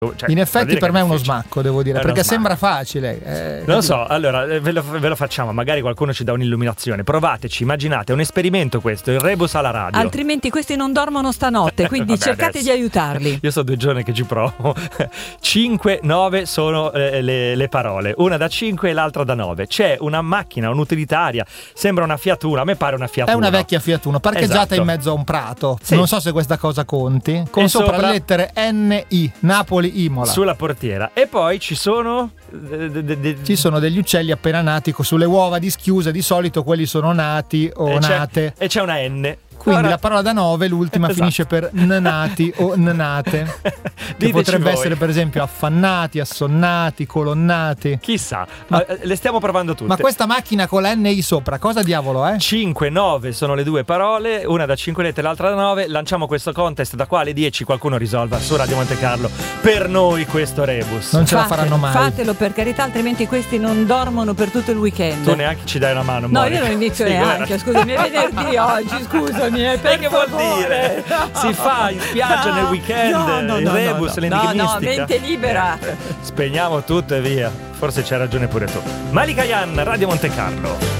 In effetti per me è uno smacco, devo dire, perché sembra facile. Non lo so, allora ve lo facciamo, magari qualcuno ci dà un'illuminazione. Provateci, immaginate, è un esperimento questo, il rebus alla radio. Altrimenti questi non dormono stanotte, quindi cercate di aiutarli. Io so 2 giorni che ci provo. 5, 9 sono le parole, una da 5 e l'altra da 9. C'è una macchina, un'utilitaria, sembra una Fiat Uno, a me pare una Fiat Uno. È una vecchia Fiat Uno, parcheggiata in mezzo a un prato. Sì. Non so se questa cosa conti. Con sopra le lettere NI, Napoli, Imola sulla portiera. E poi ci sono degli uccelli appena nati sulle uova dischiuse. Di solito quelli sono nati o nate. E c'è una N. Quindi la parola da 9, l'ultima, finisce per nnati o nnate. Che potrebbe essere per esempio affannati, assonnati, colonnati. Chissà, le stiamo provando tutte. Ma questa macchina con la NI sopra, cosa diavolo è? 5, 9 sono le 2 parole, una da 5 lettere, l'altra da 9. Lanciamo questo contest, da quale 10 qualcuno risolva su Radio Monte Carlo per noi questo rebus. Non ce la faranno mai. Fatelo per carità, altrimenti questi non dormono per tutto il weekend. Tu neanche ci dai una mano, No, Monica. io non inizio neanche, scusami, è venerdì oggi, scusami. E che vuol dire? Si fa in spiaggia nel weekend, il rebus, l'enigmistica. No, mente libera. Spegniamo tutto e via. Forse c'hai ragione pure tu. Malika Yan, Radio Monte Carlo.